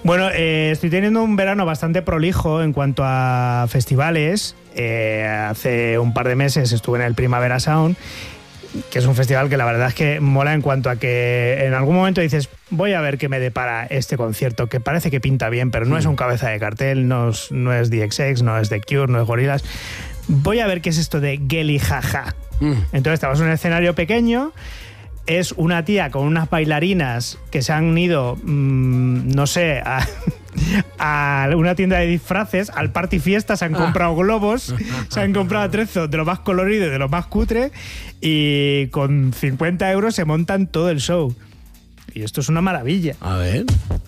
Bueno, estoy teniendo un verano bastante prolijo en cuanto a festivales. Hace un par de meses estuve en el Primavera Sound, que es un festival que la verdad es que mola en cuanto a que en algún momento dices, voy a ver qué me depara este concierto, que parece que pinta bien, pero no es un cabeza de cartel, no es The XX, no es The Cure, no es Gorillaz. Voy a ver qué es esto de Geli Jaja. Entonces estamos en un escenario pequeño. Es una tía con unas bailarinas que se han ido, no sé, a una tienda de disfraces, al Party Fiesta, se han comprado globos, se han comprado atrezos de lo más colorido y de lo más cutre, y con 50 euros se montan todo el show. Y esto es una maravilla. A ver...